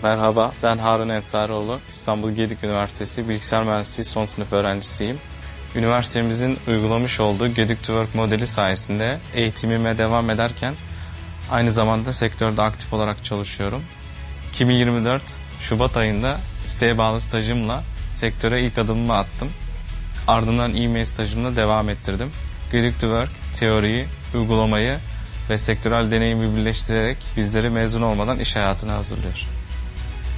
Merhaba, ben Harun Ensarioğlu. İstanbul Gedik Üniversitesi Bilgisayar Mühendisliği son sınıf öğrencisiyim. Üniversitemizin uygulamış olduğu Gedik to Work modeli sayesinde eğitimime devam ederken aynı zamanda sektörde aktif olarak çalışıyorum. 2024 Şubat ayında isteğe bağlı stajımla sektöre ilk adımımı attım. Ardından e-mail stajımla devam ettirdim. Gedik to Work teoriyi, uygulamayı ve sektörel deneyimi birleştirerek bizleri mezun olmadan iş hayatına hazırlıyor.